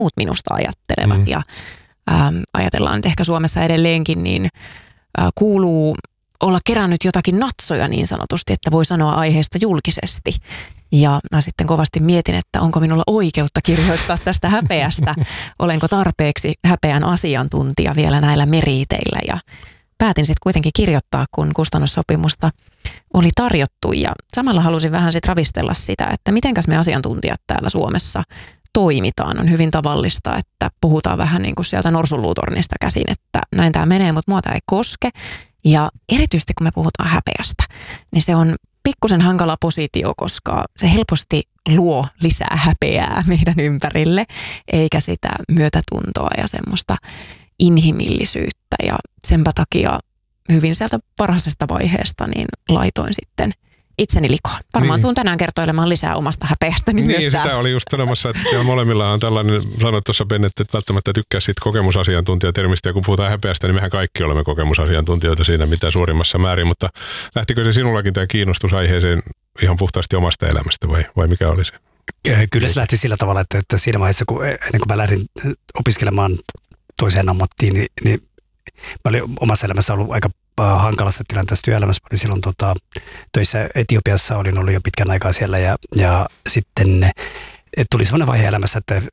muut minusta ajattelevat. Ja ajatellaan, että ehkä Suomessa edelleenkin niin kuuluu olla kerännyt jotakin natsoja niin sanotusti, että voi sanoa aiheesta julkisesti. Ja mä sitten kovasti mietin, että onko minulla oikeutta kirjoittaa tästä häpeästä, olenko tarpeeksi häpeän asiantuntija vielä näillä meriiteillä. Ja päätin sitten kuitenkin kirjoittaa, kun kustannussopimusta oli tarjottu. Ja samalla halusin vähän sitten ravistella sitä, että mitenkäs me asiantuntijat täällä Suomessa toimitaan. On hyvin tavallista, että puhutaan vähän niin kuin sieltä norsunluutornista käsin, että näin tämä menee, mutta mua tämä ei koske. Ja erityisesti kun me puhutaan häpeästä, niin se on pikkusen hankala positio, koska se helposti luo lisää häpeää meidän ympärille, eikä sitä myötätuntoa ja semmoista inhimillisyyttä. Ja senpä takia hyvin sieltä varhaisesta vaiheesta niin laitoin sitten itseni likoon. Varmaan tuun tänään kertoilemaan lisää omasta häpeästäni myös sitä täällä. oli just sanomassa, että molemmilla on tällainen, sanoit tuossa Ben, että välttämättä tykkää siitä kokemusasiantuntijatermistä, ja kun puhutaan häpeästä, niin mehän kaikki olemme kokemusasiantuntijoita siinä mitä suurimmassa määrin, mutta lähtikö se sinullakin tämä kiinnostus aiheeseen ihan puhtaasti omasta elämästä vai mikä oli se? Kyllä se lähti sillä tavalla, että siinä vaiheessa, ennen kuin mä lähdin opiskelemaan toiseen ammattiin, niin mä olin omassa elämässä ollut aika hankalassa tilanteessa työelämässä. Mä olin silloin töissä Etiopiassa, olin ollut jo pitkän aikaa siellä ja sitten tuli sellainen vaihe elämässä, että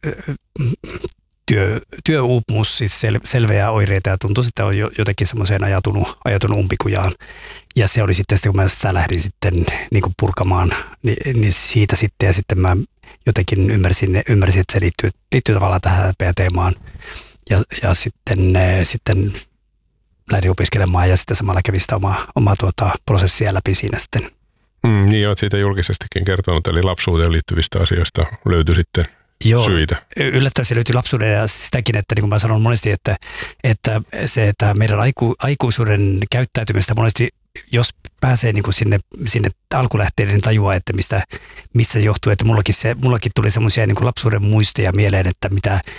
työuupumus, siis selviä oireita ja tuntui, että on jotenkin semmoiseen ajatunut umpikujaan. Ja se oli sitten, kun mä sitä lähdin sitten niin kuin purkamaan, niin siitä sitten ja sitten mä jotenkin ymmärsin että se liittyy tavallaan tähän teemaan. Ja sitten lähdin opiskelemaan ja sitten samalla kävi sitä omaa prosessia läpi siinä sitten. Niin olet siitä julkisestikin kertonut, eli lapsuuteen liittyvistä asioista löytyi sitten syitä. Yllättäen se löytyi lapsuuden ja sitäkin, että niin kuin mä sanon monesti, että meidän aikuisuuden käyttäytymistä monesti, jos pääsee niin kuin sinne alkulähteille, niin tajuaa, että mistä johtuu, että mullakin tuli semmoisia niin kuin lapsuuden muistoja mieleen, että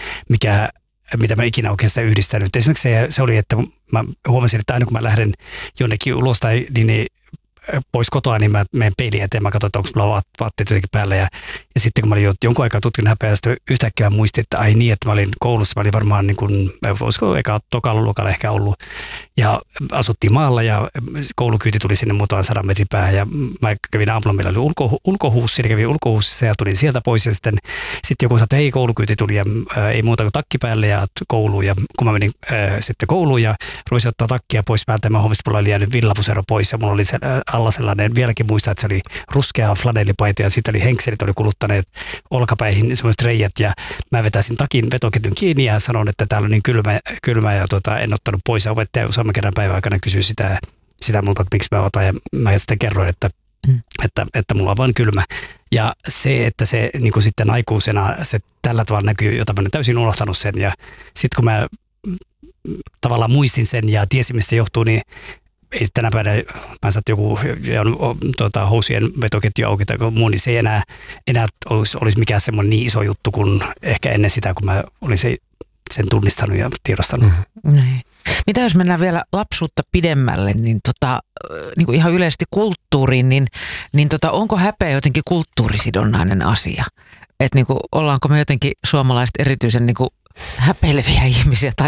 mitä mä ikinä oikein sitä yhdistänyt. Esimerkiksi se oli, että mä huomasin, että aina kun mä lähden jonnekin ulos tai niin pois kotoa, niin mä menen peiliin eteen, mä katson, että onko mulla vaatteet jotenkin päällä. Ja sitten kun mä olin jonkun aikaa tutkinut häpeää, sitten yhtäkkiä muistin, että ai niin, että mä olin koulussa, mä olin varmaan niin kuin, olisiko tokalla luokalla ehkä ollut. Ja asuttiin maalla ja koulukyyti tuli sinne muutaman 100 metrin päähän ja mä kävin aamulla, meillä oli ulkohuus, siinä kävin ulkohuussissa ja tulin sieltä pois ja sitten joku sanoi, että hei, koulukyyti tuli ja ei muuta kuin takki päälle ja kouluun. Ja kun mä menin sitten kouluun ja ruisin ottaa takkia pois päältä, mä huomasin, että mulla oli jäänyt villavusero pois ja mulla oli alla sellainen, vieläkin muistan, että se oli ruskea flanellipaita ja sitten oli henkselit, oli kuluttaneet olkapäihin semmoiset reijät ja mä vetäisin takin vetoketjun kiinni ja sanon, että täällä on niin kylmä ja en ottanut pois ja opettaja useamman kerran päivän aikana kysyi sitä multa, että miksi mä otan ja mä sitten kerroin, että mulla on vaan kylmä. Ja se, että se niin kuin sitten aikuisena se tällä tavalla näkyy, jota mä olen täysin unohtanut sen ja sitten kun mä tavallaan muistin sen ja tiesin, mistä se johtuu, niin ei tänä päivänä, mä saat joku housien vetoketju auki tai muu, niin se ei enää olisi mikään semmoinen niin iso juttu kuin ehkä ennen sitä, kun mä olin sen tunnistanut ja tiedostanut. Niin. Mitä jos mennään vielä lapsuutta pidemmälle, niin, niin kuin ihan yleisesti kulttuuriin, niin onko häpeä jotenkin kulttuurisidonnainen asia? Että niin kuin, ollaanko me jotenkin suomalaiset erityisen niin kuin häpeileviä ihmisiä tai